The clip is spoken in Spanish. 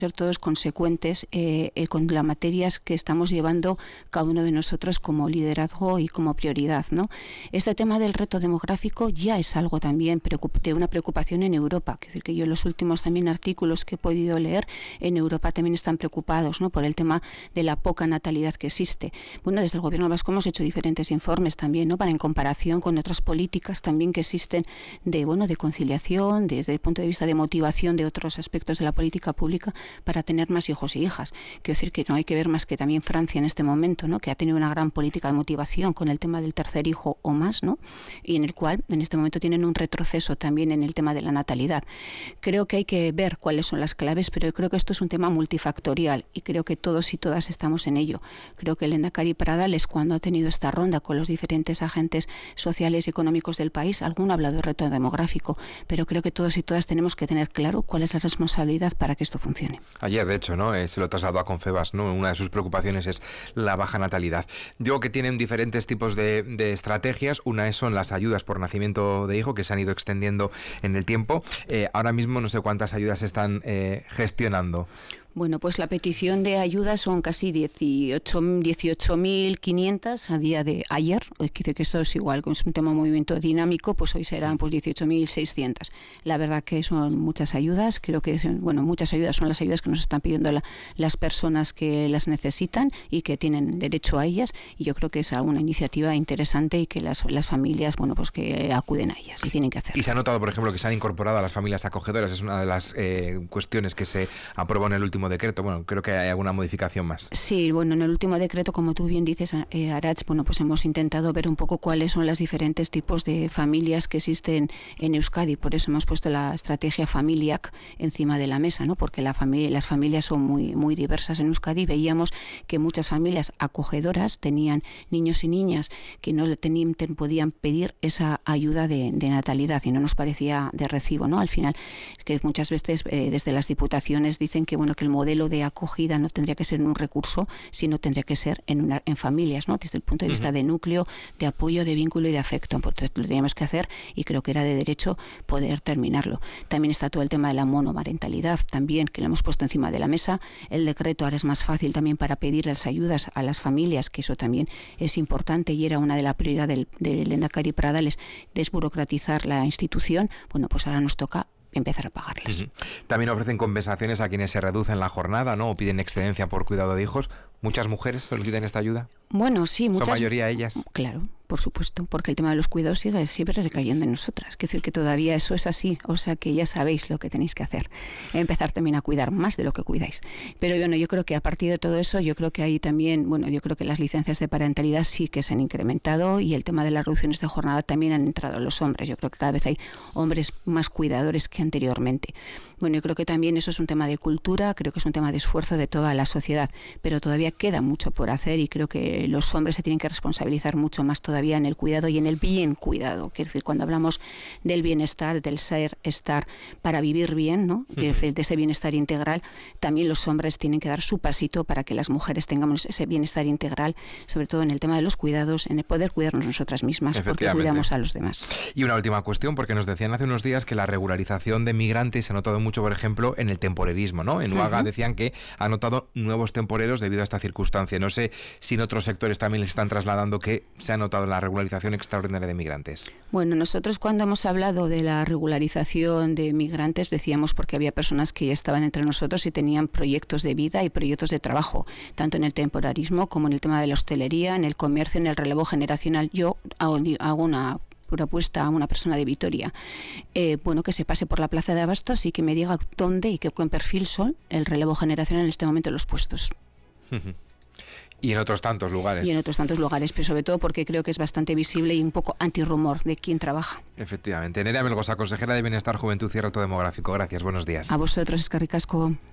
ser todos consecuentes con las materias que estamos llevando cada uno de nosotros como liderazgo y como prioridad, ¿no? Este tema del reto demográfico ya es algo también de una preocupación en Europa. Es decir, que yo en los últimos también artículos que he podido leer, en Europa también están preocupados, ¿no?, por el tema de la poca natalidad que existe. Bueno, desde el Gobierno vasco hemos hecho diferentes informes también, ¿no?, para en comparación con otras políticas también que existen de conciliación, desde el punto de vista de motivación de otros aspectos de la política pública, para tener más hijos y hijas. Quiero decir que no hay que ver más que también Francia en este momento, ¿no?, que ha tenido una gran política de motivación con el tema del tercer hijo o más, ¿no?, y en el cual en este momento tienen un retroceso también en el tema de la natalidad. Creo que hay que ver cuáles son las claves, pero yo creo que esto es un tema multifactorial y creo que todos y todas estamos en ello. Creo que el Lehendakari Pradales, cuando ha tenido esta ronda con los diferentes agentes sociales y económicos del país, alguno ha hablado de reto demográfico, pero creo que todos y todas tenemos que tener claro cuál es la responsabilidad para que esto funcione. Ayer, de hecho, ¿no?, se lo trasladó a Confebask, ¿no? Una de sus preocupaciones es la baja natalidad. Digo que tienen diferentes tipos de estrategias. Una son las ayudas por nacimiento de hijo, que se han ido extendiendo en el tiempo. Ahora mismo no sé cuántas ayudas se están gestionando. Bueno, pues la petición de ayuda son casi 18.500 a día de ayer. Quiere que eso es igual, que es un tema de movimiento dinámico, pues hoy serán pues 18.600. La verdad que son muchas ayudas. Creo que muchas ayudas son las ayudas que nos están pidiendo las personas que las necesitan y que tienen derecho a ellas. Y yo creo que es una iniciativa interesante y que las familias, pues que acuden a ellas y tienen que hacerlo. Y se ha notado, por ejemplo, que se han incorporado a las familias acogedoras. Es una de las cuestiones que se aprobó en el último decreto. Bueno, creo que hay alguna modificación más. Sí, en el último decreto, como tú bien dices, Arach, pues hemos intentado ver un poco cuáles son los diferentes tipos de familias que existen en Euskadi. Por eso hemos puesto la estrategia Familiak encima de la mesa, ¿no? Porque las familias son muy, muy diversas en Euskadi. Veíamos que muchas familias acogedoras tenían niños y niñas que no podían pedir esa ayuda de natalidad y no nos parecía de recibo, ¿no? Al final, que muchas veces desde las diputaciones dicen que el modelo de acogida no tendría que ser en un recurso, sino tendría que ser en familias, ¿no?, desde el punto de vista de núcleo, de apoyo, de vínculo y de afecto. Entonces lo teníamos que hacer y creo que era de derecho poder terminarlo. También está todo el tema de la monomarentalidad, también, que lo hemos puesto encima de la mesa. El decreto ahora es más fácil también para pedir las ayudas a las familias, que eso también es importante y era una de las prioridades del Lehendakari Pradales, desburocratizar la institución. Pues ahora nos toca empezar a pagarlas. También ofrecen compensaciones a quienes se reducen la jornada, ¿no?, o piden excedencia por cuidado de hijos. ¿Muchas mujeres solicitan esta ayuda? Bueno, sí, muchas. ¿Son mayoría ellas? Claro, por supuesto, porque el tema de los cuidados sigue siempre recayendo en nosotras. Quiero decir que todavía eso es así, o sea que ya sabéis lo que tenéis que hacer. Empezar también a cuidar más de lo que cuidáis. Pero yo creo que a partir de todo eso, yo creo que hay también, yo creo que las licencias de parentalidad sí que se han incrementado y el tema de las reducciones de jornada también han entrado los hombres. Yo creo que cada vez hay hombres más cuidadores que anteriormente. Yo creo que también eso es un tema de cultura, creo que es un tema de esfuerzo de toda la sociedad, pero todavía queda mucho por hacer y creo que los hombres se tienen que responsabilizar mucho más todavía en el cuidado y en el bien cuidado. Quiero decir, cuando hablamos del bienestar, del estar para vivir bien, ¿no?, quiero decir, de ese bienestar integral, también los hombres tienen que dar su pasito para que las mujeres tengamos ese bienestar integral, sobre todo en el tema de los cuidados, en el poder cuidarnos nosotras mismas, porque cuidamos a los demás. Y una última cuestión, porque nos decían hace unos días que la regularización de migrantes se ha notado mucho, por ejemplo, en el temporerismo, ¿no? En Uaga decían que ha notado nuevos temporeros debido a esta circunstancia. No sé si en otros sectores también les están trasladando que se ha notado la regularización extraordinaria de migrantes. Nosotros cuando hemos hablado de la regularización de migrantes decíamos porque había personas que ya estaban entre nosotros y tenían proyectos de vida y proyectos de trabajo, tanto en el temporarismo como en el tema de la hostelería, en el comercio, en el relevo generacional. Yo hago una propuesta a una persona de Vitoria, que se pase por la plaza de Abastos y que me diga dónde y qué perfil son el relevo generacional en este momento en los puestos. Y en otros tantos lugares. Y en otros tantos lugares, pero sobre todo porque creo que es bastante visible y un poco antirrumor de quién trabaja. Efectivamente. Nerea Melgosa, consejera de Bienestar, Juventud y Reto Demográfico. Gracias, buenos días. A vosotros, eskerrik asko.